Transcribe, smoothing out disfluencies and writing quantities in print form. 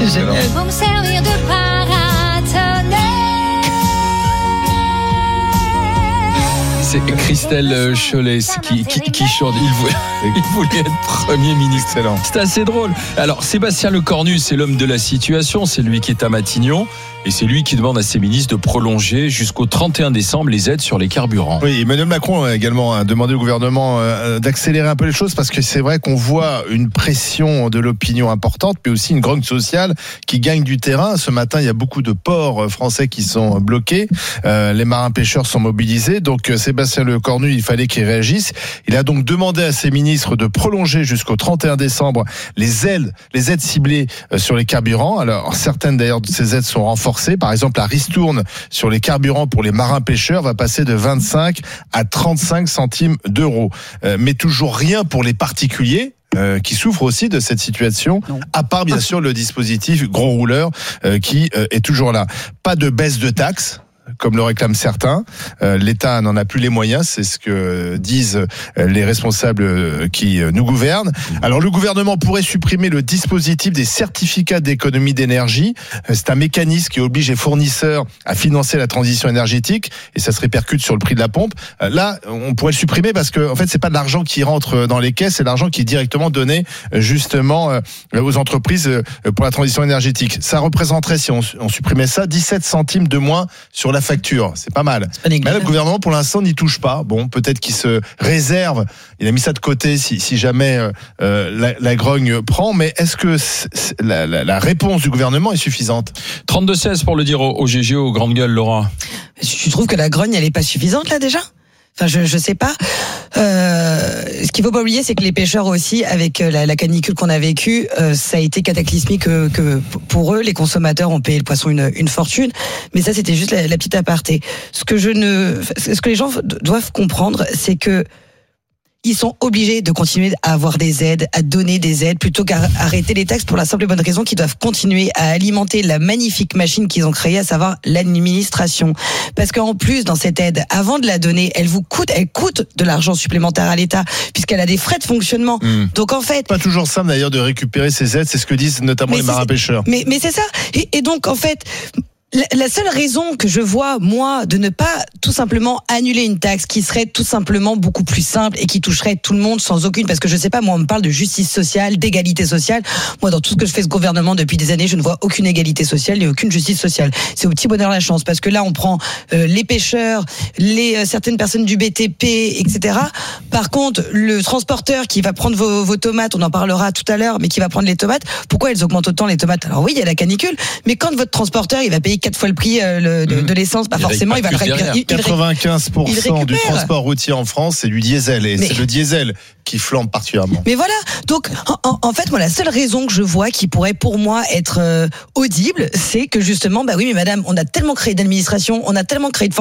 Je ne Pour me servir de paratonnerre. C'est Christelle Chollet qui chante. Il voulait être Premier ministre. Excellent. C'est assez drôle. Alors, Sébastien Lecornu, c'est l'homme de la situation. C'est lui qui est à Matignon. Et c'est lui qui demande à ses ministres de prolonger jusqu'au 31 décembre les aides sur les carburants. Oui, Emmanuel Macron a également demandé au gouvernement d'accélérer un peu les choses parce que c'est vrai qu'on voit une pression de l'opinion importante, mais aussi une grogne sociale qui gagne du terrain. Ce matin, il y a beaucoup de ports français qui sont bloqués. Les marins-pêcheurs sont mobilisés. Donc, Sébastien Lecornu, il fallait qu'il réagisse. Il a donc demandé à ses ministres de prolonger jusqu'au 31 décembre les aides ciblées sur les carburants. Alors, certaines d'ailleurs de ces aides sont renforcées. Par exemple, la ristourne sur les carburants pour les marins-pêcheurs va passer de 25 à 35 centimes d'euros. Mais toujours rien pour les particuliers. Qui souffrent aussi de cette situation, à part bien sûr le dispositif gros rouleur qui est toujours là. Pas de baisse de taxes, comme le réclament certains. L'État n'en a plus les moyens, c'est ce que disent les responsables qui nous gouvernent. Alors le gouvernement pourrait supprimer le dispositif des certificats d'économie d'énergie. C'est un mécanisme qui oblige les fournisseurs à financer la transition énergétique et ça se répercute sur le prix de la pompe. Là, on pourrait le supprimer parce que en fait, c'est pas de l'argent qui rentre dans les caisses, c'est de l'argent qui est directement donné justement aux entreprises pour la transition énergétique. Ça représenterait, si on supprimait ça, 17 centimes de moins sur la facture, c'est pas mal. Mais là, le gouvernement, pour l'instant, n'y touche pas. Bon, peut-être qu'il se réserve. Il a mis ça de côté si jamais la grogne prend. Mais est-ce que la réponse du gouvernement est suffisante ? 32-16 pour le dire au GG, aux grandes gueules, Laura. Tu trouves que la grogne, elle est pas suffisante là déjà ? Enfin, je sais pas. Ce qu'il faut pas oublier, c'est que les pêcheurs aussi, avec la canicule qu'on a vécue, ça a été cataclysmique que pour eux, les consommateurs ont payé le poisson une fortune. Mais ça, c'était juste la petite aparté. Ce que les gens doivent comprendre, c'est que ils sont obligés de continuer à avoir des aides, à donner des aides, plutôt qu'à arrêter les taxes pour la simple et bonne raison qu'ils doivent continuer à alimenter la magnifique machine qu'ils ont créée, à savoir l'administration. Parce qu'en plus, dans cette aide, avant de la donner, elle coûte de l'argent supplémentaire à l'État, puisqu'elle a des frais de fonctionnement. Donc en fait... Pas toujours simple d'ailleurs de récupérer ces aides, c'est ce que disent notamment les marins-pêcheurs. Mais c'est ça. Et donc en fait... La seule raison que je vois, moi, de ne pas tout simplement annuler une taxe qui serait tout simplement beaucoup plus simple et qui toucherait tout le monde sans aucune, parce que je sais pas, moi, on me parle de justice sociale, d'égalité sociale. Moi, dans tout ce que je fais ce gouvernement depuis des années, je ne vois aucune égalité sociale et aucune justice sociale. C'est au petit bonheur la chance, parce que là, on prend les pêcheurs, certaines personnes du BTP, etc. Par contre, le transporteur qui va prendre vos tomates, on en parlera tout à l'heure, mais qui va prendre les tomates, pourquoi elles augmentent autant les tomates ? Alors oui, il y a la canicule, mais quand votre transporteur, il va payer 4 fois le prix de l'essence, pas forcément, il va le récupérer. 95% du transport routier en France, c'est du diesel, et c'est le diesel qui flambe particulièrement. Mais voilà, donc en fait, moi, la seule raison que je vois qui pourrait pour moi être audible, c'est que justement, bah oui, mais madame, on a tellement créé d'administration, on a tellement créé de